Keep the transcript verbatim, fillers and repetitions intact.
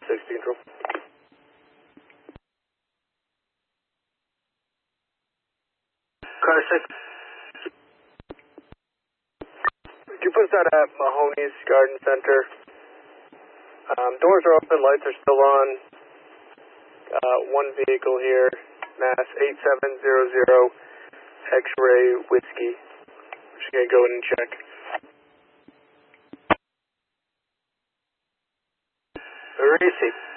sixteen, control. Car six. Could you put us out at Mahoney's Garden Center? Um, doors are open, lights are still on. Uh, one vehicle here, Mass eight seven zero zero, X-ray Whiskey. I'm just going to go in and check. Receive.